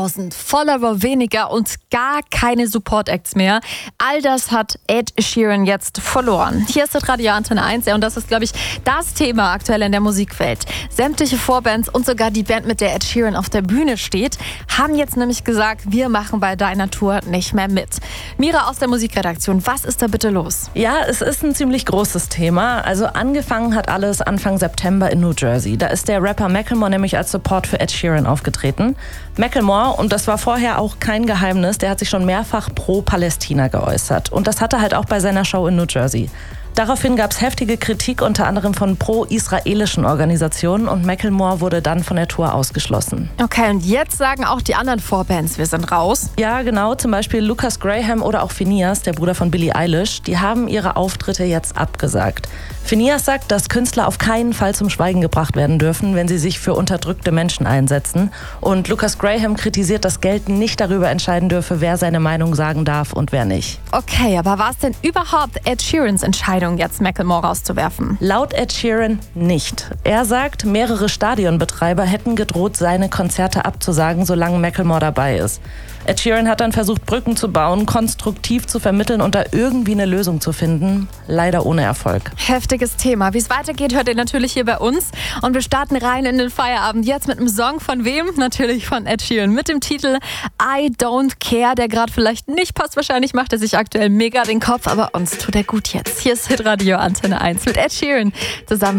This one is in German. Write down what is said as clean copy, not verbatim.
Follower weniger und gar keine Support-Acts mehr. All das hat Ed Sheeran jetzt verloren. Hier ist das Radio Antenne 1 und das ist, glaube ich, das Thema aktuell in der Musikwelt. Sämtliche Vorbands und sogar die Band, mit der Ed Sheeran auf der Bühne steht, haben jetzt nämlich gesagt, wir machen bei deiner Tour nicht mehr mit. Mira aus der Musikredaktion, was ist da bitte los? Ja, es ist ein ziemlich großes Thema. Also angefangen hat alles Anfang September in New Jersey. Da ist der Rapper Macklemore nämlich als Support für Ed Sheeran aufgetreten. Macklemore, und das war vorher auch kein Geheimnis, der hat sich schon mehrfach pro Palästina geäußert. Und das hat er halt auch bei seiner Show in New Jersey. Daraufhin gab es heftige Kritik, unter anderem von pro-israelischen Organisationen, und Macklemore wurde dann von der Tour ausgeschlossen. Okay, und jetzt sagen auch die anderen Vorbands, wir sind raus. Ja, genau, zum Beispiel Lucas Graham oder auch Finneas, der Bruder von Billie Eilish, die haben ihre Auftritte jetzt abgesagt. Finneas sagt, dass Künstler auf keinen Fall zum Schweigen gebracht werden dürfen, wenn sie sich für unterdrückte Menschen einsetzen. Und Lucas Graham kritisiert, dass Geld nicht darüber entscheiden dürfe, wer seine Meinung sagen darf und wer nicht. Okay, aber war es denn überhaupt Ed Sheerans Entscheidung, jetzt Macklemore rauszuwerfen? Laut Ed Sheeran nicht. Er sagt, mehrere Stadionbetreiber hätten gedroht, seine Konzerte abzusagen, solange Macklemore dabei ist. Ed Sheeran hat dann versucht, Brücken zu bauen, konstruktiv zu vermitteln und da irgendwie eine Lösung zu finden. Leider ohne Erfolg. Heftiges Thema. Wie es weitergeht, hört ihr natürlich hier bei uns. Und wir starten rein in den Feierabend. Jetzt mit einem Song von wem? Natürlich von Ed Sheeran. Mit dem Titel I Don't Care, der gerade vielleicht nicht passt. Wahrscheinlich macht er sich aktuell mega den Kopf, aber uns tut er gut jetzt. Hier ist Hitradio Antenne 1 mit Ed Sheeran zusammen.